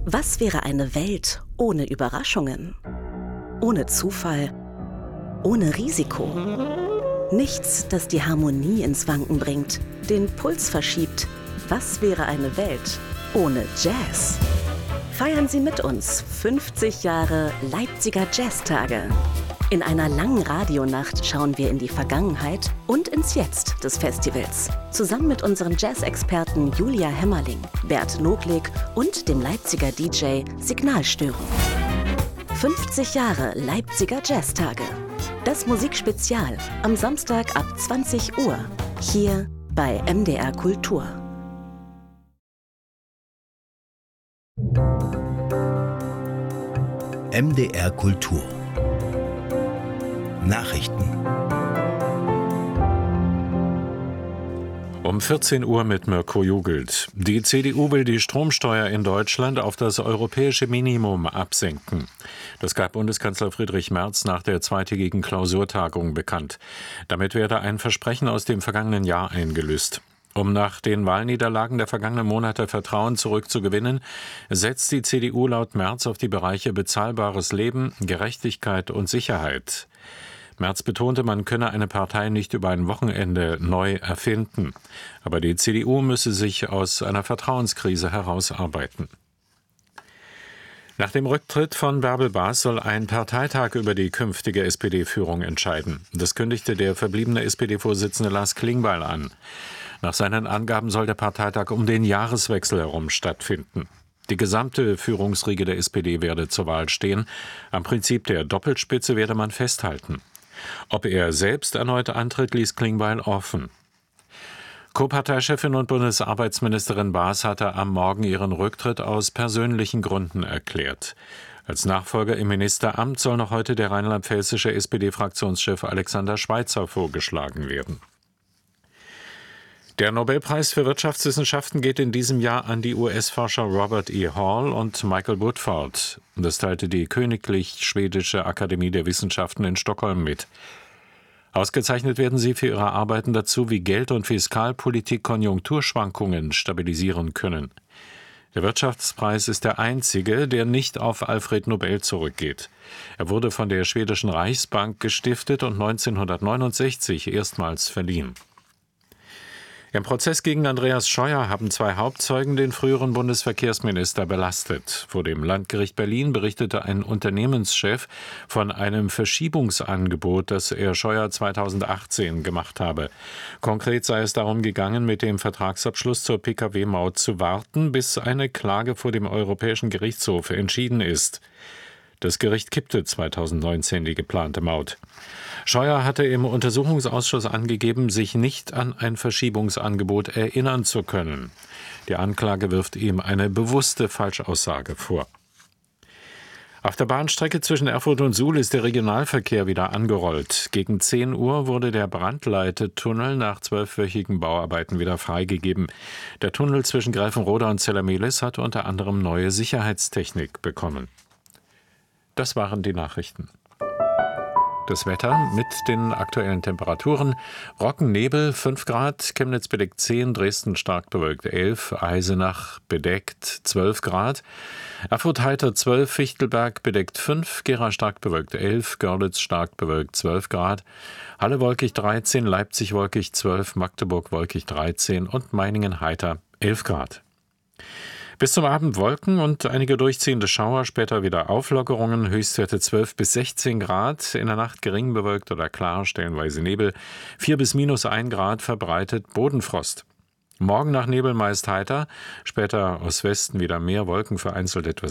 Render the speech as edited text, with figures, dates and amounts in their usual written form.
Was wäre eine Welt ohne Überraschungen? Ohne Zufall? Ohne Risiko? Nichts, das die Harmonie ins Wanken bringt, den Puls verschiebt. Was wäre eine Welt ohne Jazz? Feiern Sie mit uns 50 Jahre Leipziger Jazztage. In einer langen Radionacht schauen wir in die Vergangenheit und ins Jetzt des Festivals. Zusammen mit unseren Jazz-Experten Julia Hämmerling, Bert Noglik und dem Leipziger DJ Signalstörung. 50 Jahre Leipziger Jazztage. Das Musikspezial am Samstag ab 20 Uhr. Hier bei MDR Kultur. MDR Kultur Nachrichten. Um 14 Uhr mit Mirko Jugelt. Die CDU will die Stromsteuer in Deutschland auf das europäische Minimum absenken. Das gab Bundeskanzler Friedrich Merz nach der zweitägigen Klausurtagung bekannt. Damit werde ein Versprechen aus dem vergangenen Jahr eingelöst. Um nach den Wahlniederlagen der vergangenen Monate Vertrauen zurückzugewinnen, setzt die CDU laut Merz auf die Bereiche bezahlbares Leben, Gerechtigkeit und Sicherheit. Merz betonte, man könne eine Partei nicht über ein Wochenende neu erfinden. Aber die CDU müsse sich aus einer Vertrauenskrise herausarbeiten. Nach dem Rücktritt von Bärbel Baas soll ein Parteitag über die künftige SPD-Führung entscheiden. Das kündigte der verbliebene SPD-Vorsitzende Lars Klingbeil an. Nach seinen Angaben soll der Parteitag um den Jahreswechsel herum stattfinden. Die gesamte Führungsriege der SPD werde zur Wahl stehen. Am Prinzip der Doppelspitze werde man festhalten. Ob er selbst erneut antritt, ließ Klingbeil offen. Co-Parteichefin und Bundesarbeitsministerin Baas hatte am Morgen ihren Rücktritt aus persönlichen Gründen erklärt. Als Nachfolger im Ministeramt soll noch heute der rheinland-pfälzische SPD-Fraktionschef Alexander Schweitzer vorgeschlagen werden. Der Nobelpreis für Wirtschaftswissenschaften geht in diesem Jahr an die US-Forscher Robert E. Hall und Michael Woodford. Das teilte die Königlich Schwedische Akademie der Wissenschaften in Stockholm mit. Ausgezeichnet werden sie für ihre Arbeiten dazu, wie Geld- und Fiskalpolitik Konjunkturschwankungen stabilisieren können. Der Wirtschaftspreis ist der einzige, der nicht auf Alfred Nobel zurückgeht. Er wurde von der schwedischen Reichsbank gestiftet und 1969 erstmals verliehen. Im Prozess gegen Andreas Scheuer haben 2 Hauptzeugen den früheren Bundesverkehrsminister belastet. Vor dem Landgericht Berlin berichtete ein Unternehmenschef von einem Verschiebungsangebot, das er Scheuer 2018 gemacht habe. Konkret sei es darum gegangen, mit dem Vertragsabschluss zur Pkw-Maut zu warten, bis eine Klage vor dem Europäischen Gerichtshof entschieden ist. Das Gericht kippte 2019 die geplante Maut. Scheuer hatte im Untersuchungsausschuss angegeben, sich nicht an ein Verschiebungsangebot erinnern zu können. Die Anklage wirft ihm eine bewusste Falschaussage vor. Auf der Bahnstrecke zwischen Erfurt und Suhl ist der Regionalverkehr wieder angerollt. Gegen 10 Uhr wurde der Brandleitetunnel nach 12-wöchigen Bauarbeiten wieder freigegeben. Der Tunnel zwischen Gräfenroda und Zellermelis hat unter anderem neue Sicherheitstechnik bekommen. Das waren die Nachrichten. Das Wetter mit den aktuellen Temperaturen. Rockennebel 5 Grad, Chemnitz bedeckt 10, Dresden stark bewölkt 11, Eisenach bedeckt 12 Grad, Erfurt heiter 12, Fichtelberg bedeckt 5, Gera stark bewölkt 11, Görlitz stark bewölkt 12 Grad, Halle wolkig 13, Leipzig wolkig 12, Magdeburg wolkig 13 und Meiningen heiter 11 Grad. Bis zum Abend Wolken und einige durchziehende Schauer, später wieder Auflockerungen, Höchstwerte 12 bis 16 Grad, in der Nacht gering bewölkt oder klar, stellenweise Nebel, 4 bis -1 Grad verbreitet Bodenfrost. Morgen nach Nebel meist heiter, später aus Westen wieder mehr Wolken, vereinzelt etwas